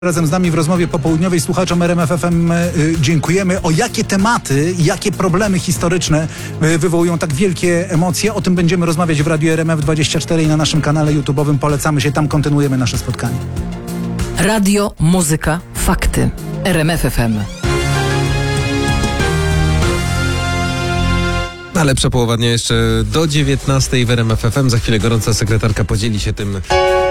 Razem z nami w rozmowie popołudniowej słuchaczom RMF FM dziękujemy. O jakie tematy, jakie problemy historyczne wywołują tak wielkie emocje? O tym będziemy rozmawiać w Radiu RMF24 i na naszym kanale YouTube'owym. Polecamy się, tam kontynuujemy nasze spotkanie. Radio, muzyka, fakty. RMF FM. A lepsza połowa dnia jeszcze do 19 w RMF FM. Za chwilę gorąca sekretarka podzieli się tym